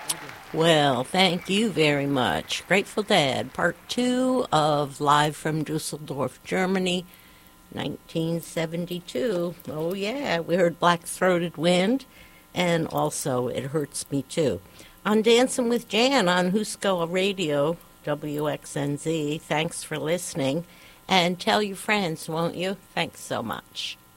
Well, thank you very much. Grateful Dead, part two of Live from Dusseldorf, Germany, 1972. Oh, yeah, we heard Black Throated Wind, and also It Hurts Me Too. On Dancing with Jan on Husko Radio, WXNZ. Thanks for listening. And tell your friends, won't you? Thanks so much.